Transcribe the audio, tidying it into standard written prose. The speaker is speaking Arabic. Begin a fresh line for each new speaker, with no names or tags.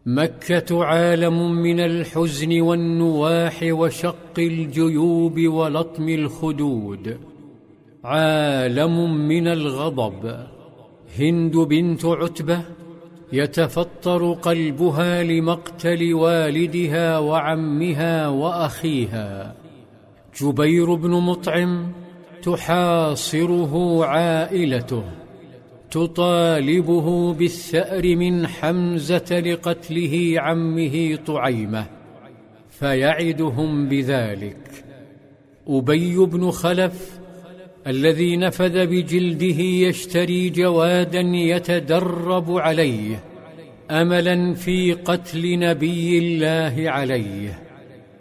مكة عالم من الحزن والنواح وشق الجيوب ولطم الخدود، عالم من الغضب. هند بنت عتبة يتفطر قلبها لمقتل والدها وعمها وأخيها. جبير بن مطعم تحاصره عائلته، تطالبه بالثأر من حمزة لقتله عمه طعيمة، فيعدهم بذلك. أبي بن خلف الذي نفذ بجلده يشتري جوادا يتدرب عليه أملا في قتل نبي الله عليه،